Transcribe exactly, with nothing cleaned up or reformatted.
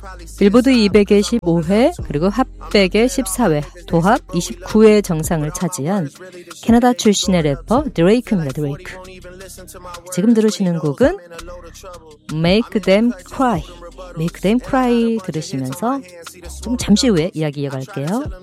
빌보드 이백의 십오 회 그리고 핫백의 십사 회 도합 이십구 회 정상을 차지한 캐나다 출신의 래퍼 드레이크입니다. 드레이크. 지금 들으시는 곡은 Make Them Cry. Make Them Cry 들으시면서 좀 잠시 후에 이야기 이어갈게요.